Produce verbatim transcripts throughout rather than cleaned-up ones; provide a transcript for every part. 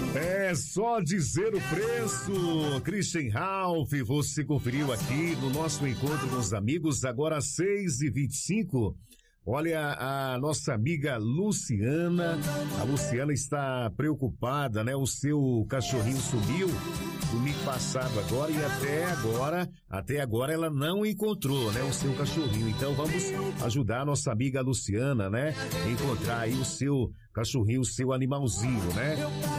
É só dizer o preço. Christian Ralph, você conferiu aqui no nosso encontro com os amigos, agora às seis e vinte e cinco. Olha, a nossa amiga Luciana, a Luciana está preocupada, né? O seu cachorrinho sumiu domingo passado agora e até agora, até agora ela não encontrou, né? O seu cachorrinho. Então vamos ajudar a nossa amiga Luciana, né? Encontrar aí o seu cachorrinho, o seu animalzinho, né?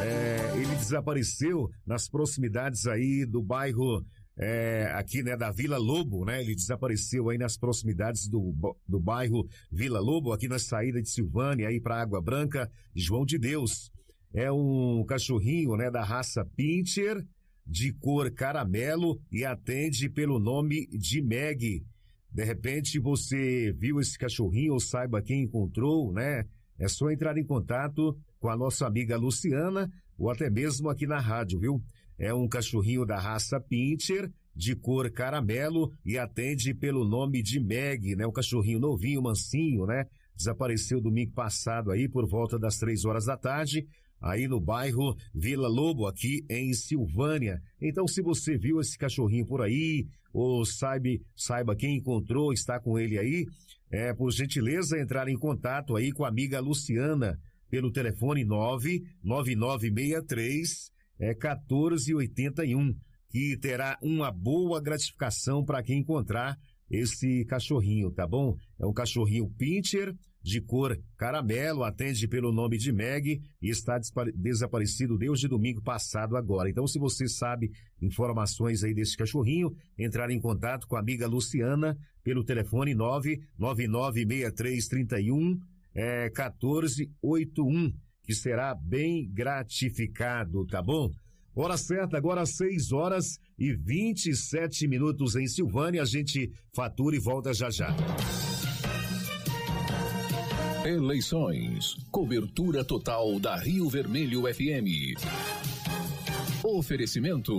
É, ele desapareceu nas proximidades aí do bairro É, aqui, né, da Vila Lobo, né, ele desapareceu aí nas proximidades do, do bairro Vila Lobo, aqui na saída de Silvânia, aí pra Água Branca, João de Deus. É um cachorrinho, né, da raça Pinscher, de cor caramelo e atende pelo nome de Meg. De repente você viu esse cachorrinho ou saiba quem encontrou, né? É só entrar em contato com a nossa amiga Luciana ou até mesmo aqui na rádio, viu? É um cachorrinho da raça Pinscher, de cor caramelo e atende pelo nome de Meg, né? Um cachorrinho novinho, mansinho, né? Desapareceu domingo passado aí por volta das três horas da tarde, aí no bairro Vila Lobo, aqui em Silvânia. Então, se você viu esse cachorrinho por aí, ou saiba, saiba quem encontrou, está com ele aí, é, por gentileza, entrar em contato aí com a amiga Luciana, pelo telefone nove nove nove seis três é, um quatro oito um, que terá uma boa gratificação para quem encontrar esse cachorrinho, tá bom? É um cachorrinho Pinscher, de cor caramelo, atende pelo nome de Meg e está desaparecido desde domingo passado agora. Então, se você sabe informações aí desse cachorrinho, entrar em contato com a amiga Luciana pelo telefone nove nove nove seis três três um é, um quatro oito um, que será bem gratificado, tá bom? Hora certa, agora seis horas e vinte e sete minutos em Silvânia. A gente fatura e volta já já. Eleições. Cobertura total da Rio Vermelho F M. Oferecimento.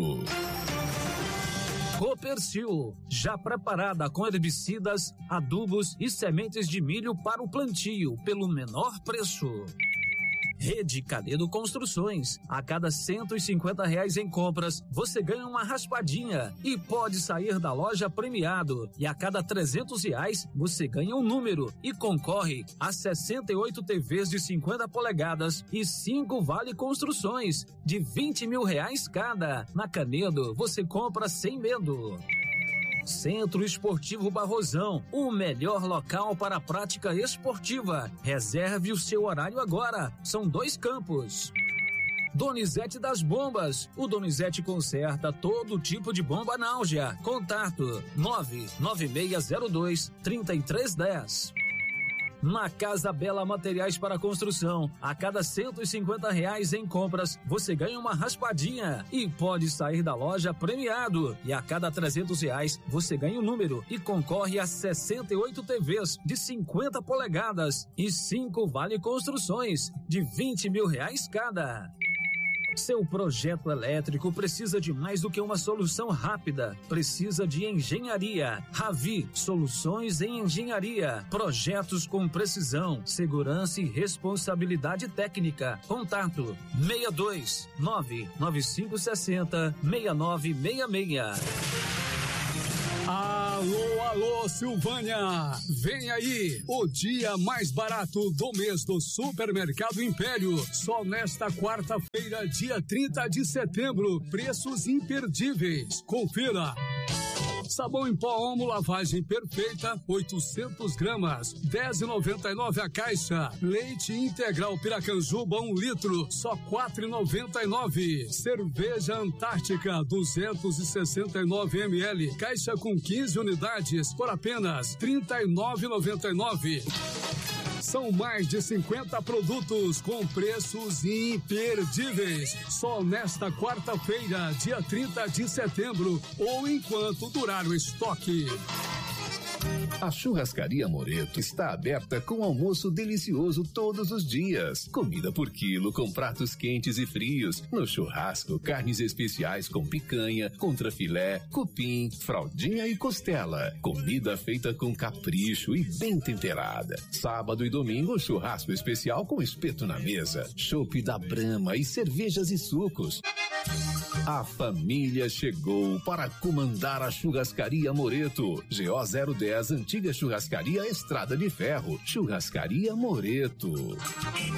Copercil, já preparada com herbicidas, adubos e sementes de milho para o plantio pelo menor preço. Rede Canedo Construções. A cada cento e cinquenta reais em compras, você ganha uma raspadinha e pode sair da loja premiado. E a cada trezentos reais, você ganha um número e concorre a sessenta e oito T Vs de cinquenta polegadas e cinco Vale Construções de vinte mil reais cada. Na Canedo, você compra sem medo. Centro Esportivo Barrosão, o melhor local para a prática esportiva. Reserve o seu horário agora. São dois campos. Donizete das Bombas. O Donizete conserta todo tipo de bomba náusea. Contato nove nove seis zero dois, três três um zero. Na Casa Bela Materiais para Construção, a cada cento e cinquenta reais em compras, você ganha uma raspadinha e pode sair da loja premiado. E a cada trezentos reais, você ganha um número e concorre a sessenta e oito T Vs de cinquenta polegadas e cinco Vale Construções de vinte mil reais cada. Seu projeto elétrico precisa de mais do que uma solução rápida. Precisa de engenharia. Ravi, soluções em engenharia. Projetos com precisão, segurança e responsabilidade técnica. Contato seis dois nove nove cinco seis zero seis nove seis seis. Alô, alô, Silvânia! Vem aí o dia mais barato do mês do Supermercado Império. Só nesta quarta-feira, dia trinta de setembro. Preços imperdíveis. Confira. Sabão em pó Omo lavagem perfeita, oitocentos gramas, dez reais e noventa e nove centavos a caixa. Leite integral Piracanjuba, um litro, só quatro reais e noventa e nove centavos. Cerveja Antártica, duzentos e sessenta e nove mililitros, caixa com quinze unidades, por apenas trinta e nove reais e noventa e nove centavos. São mais de cinquenta produtos com preços imperdíveis. Só nesta quarta-feira, dia trinta de setembro, ou enquanto durar o estoque. A Churrascaria Moreto está aberta com almoço delicioso todos os dias. Comida por quilo com pratos quentes e frios. No churrasco, carnes especiais com picanha, contrafilé, cupim, fraldinha e costela. Comida feita com capricho e bem temperada. Sábado e domingo, churrasco especial com espeto na mesa. Chopp da Brahma e cervejas e sucos. A família chegou para comandar a Churrascaria Moreto. G O zero dez, Antiga Churrascaria Estrada de Ferro. Churrascaria Moreto.